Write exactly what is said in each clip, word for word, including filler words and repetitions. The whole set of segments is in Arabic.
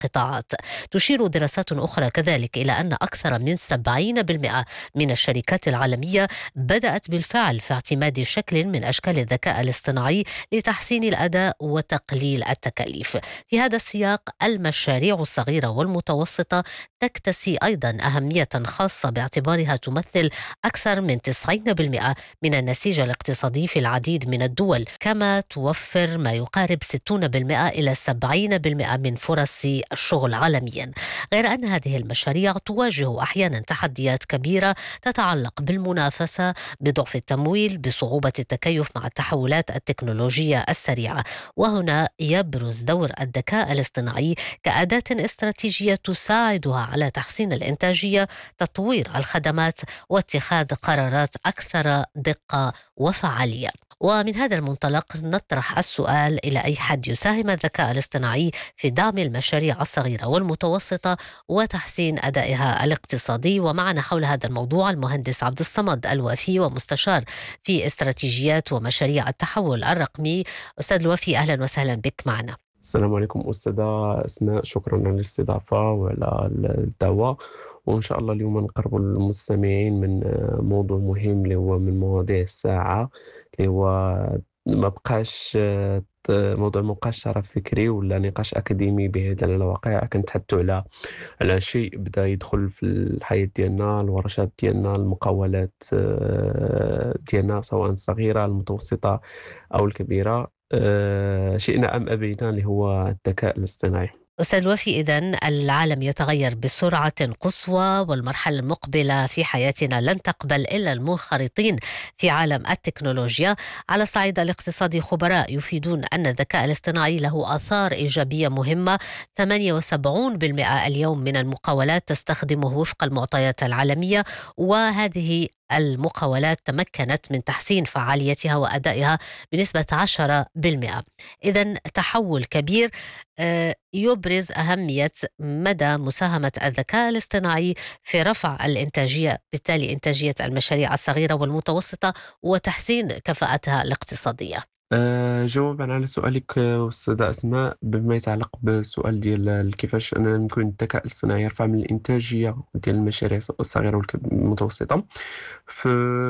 القطاعات. تشير دراسات أخرى كذلك إلى أن أكثر من سبعين بالمئة من الشركات العالمية بدأت بالفعل في اعتماد شكل من أشكال الذكاء الاصطناعي لتحسين الأداء وتقليل التكاليف. في هذا السياق المشاريع الصغيرة والمتوسطة تكتسي أيضا أهمية خاصة باعتبارها تمثل أكثر من تسعين بالمئة من النسيج الاقتصادي في العديد من الدول، كما توفر ما يقارب ستين بالمئة إلى سبعين بالمئة من فرص الشغل عالميا. غير أن هذه المشاريع تواجه أحيانا تحديات كبيرة تتعلق بالمنافسة، بضعف التمويل، بصعوبة التكيف مع التحولات التكنولوجية السريعة. وهنا يبرز دور الذكاء الاصطناعي كأداة استراتيجية تساعدها على تحسين الإنتاجية، تطوير الخدمات، واتخاذ قرارات أكثر دقة وفعالية. ومن هذا المنطلق نطرح السؤال: إلى أي حد يساهم الذكاء الاصطناعي في دعم المشاريع الصغيرة والمتوسطة وتحسين أدائها الاقتصادي؟ ومعنا حول هذا الموضوع المهندس عبد الصمد الوفي، ومستشار في استراتيجيات ومشاريع التحول الرقمي. أستاذ الوفي، أهلا وسهلا بك معنا. السلام عليكم أستاذة أسماء، شكرا على الاستضافة وعلى الدعوة. وإن شاء الله اليوم نقرب المستمعين من موضوع مهم اللي هو من مواضيع الساعة، اللي هو ما بقاش موضوع ما بقاش شرف فكري ولا نقاش أكاديمي بعيد عن الواقع. كنتحدثوا على على شيء بدا يدخل في الحياة ديالنا، الورشات ديالنا، المقاولات ديالنا، سواء الصغيرة المتوسطة أو الكبيرة، أه شئنا أم أبينا، اللي هو الذكاء الاصطناعي. أستاذ الوفي، إذن العالم يتغير بسرعة قصوى، والمرحلة المقبلة في حياتنا لن تقبل إلا المنخرطين في عالم التكنولوجيا. على الصعيد الاقتصادي، خبراء يفيدون أن الذكاء الاصطناعي له آثار إيجابية مهمة. ثمانية وسبعين بالمئة اليوم من المقاولات تستخدمه وفق المعطيات العالمية، وهذه المقاولات تمكنت من تحسين فعاليتها وأدائها بنسبة عشرة بالمئة. إذن تحول كبير آه، يبرز أهمية مدى مساهمة الذكاء الاصطناعي في رفع الإنتاجية، بالتالي إنتاجية المشاريع الصغيرة والمتوسطة وتحسين كفاءتها الاقتصادية. أه جوابا على سؤالك آه، أستاذة أسماء، بما يتعلق بالسؤال ديال ال- كيفاش أننا ممكن الذكاء الاصطناعي يرفع من الإنتاجية ديال المشاريع الصغيرة والمتوسطة. في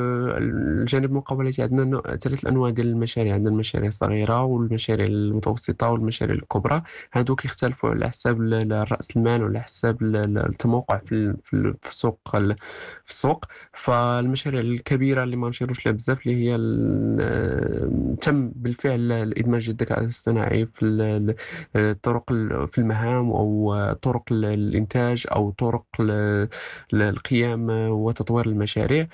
الجانب المقاولاتي عندنا نوع- ثلاث أنواع ديال المشاريع: عندنا المشاريع الصغيرة والمشاريع المتوسطة والمشاريع الكبرى. هادو كيختلفوا على حساب ال- ال- رأس المال وعلى حساب ال- ال- التموقع في ال- في ال- في السوق ال- في السوق. فالمشاريع الكبيرة اللي ما نشيروش لها بزاف، اللي هي ال- تم بالفعل الإدماج الذكاء الاصطناعي في ال- ال- الطرق ال- في المهام أو طرق ال- الإنتاج أو طرق ال- ال- القيام وتطوير المشاريع.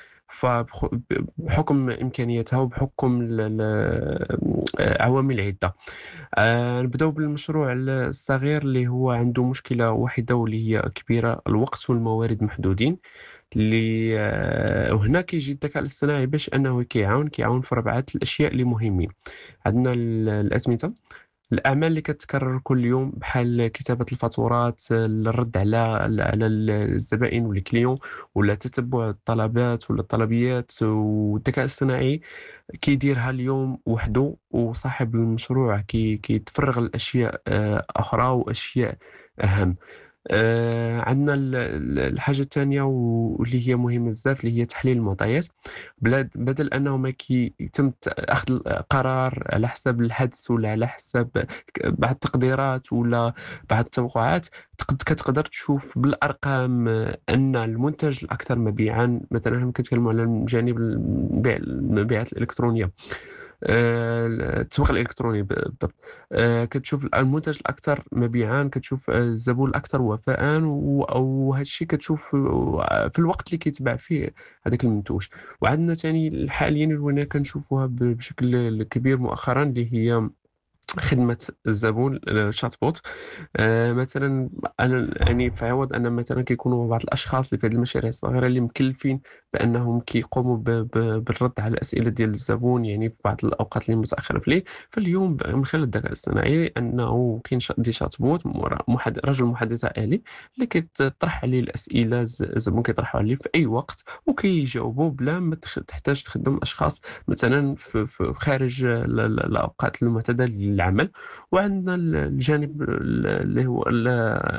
فبحكم إمكانياتها وبحكم ال- ال- عوامل عدة. آه، نبداو بالمشروع الصغير اللي هو عنده مشكلة واحدة واللي هي كبيرة: الوقت والموارد محدودين. اللي آه، وهنا كيجي الذكاء الاصطناعي باش انه كيعاون كيعاون في ربعة الاشياء اللي مهمين. عندنا ال- الازمنه، الأعمال اللي كتكرر كل يوم، بحال كتابة الفاتورات، الرد على على الزبائن والكليون، ولا تتبع الطلبات ولا الطلبيات. والذكاء الاصطناعي كيديرها اليوم وحده، وصاحب المشروع كي كيتفرغ الأشياء آه، أخرى وأشياء أهم. آه عندنا ال- ال- الحاجة الثانية واللي هي مهمة بزاف، اللي هي تحليل المعطيات. بلاد بدل أنه ما كي يتم ت- أخذ القرار على حساب الحدس ولا على حساب ك- بعض التقديرات ولا بعض التوقعات، تقد كتقدر تشوف بالأرقام آه، أن المنتج الأكثر مبيعا، مثلا هم كنتكلموا على جانب البيع المبيعات الإلكترونية، آه، التسويق الإلكتروني بالضبط. آه، كتشوف المنتج الأكثر مبيعا، كتشوف آه، الزبون الأكثر وفاء، و- وهذا الشيء كتشوف آه، في الوقت اللي كيتباع فيه هذاك المنتوج. وعندنا ثاني حاليا اللي كنشوفوها ب- بشكل كبير مؤخرا، اللي هي خدمة الزبون، الشات بوت. آه مثلا انا يعني في عوض ان مثلا كيكونوا بعض الاشخاص اللي في هذه المشاريع الصغيره اللي مكلفين بانهم كيقوموا ب- ب- بالرد على الاسئله ديال الزبون، يعني في بعض الاوقات اللي متاخره في الليل. فاليوم ب- من خلال الذكاء الاصطناعي انه كاين شا- دي شات بوت، مر- محد رجل محادثه آلي اللي كيطرح عليه الاسئله، الز- الزبون كيطرحها عليه في اي وقت وكيجاوبوا بلا ما تخ- تحتاج تخدم اشخاص مثلا في في خارج ال- ال- الاوقات المعتاده العمل. وعندنا ال الجانب ال اللي هو ال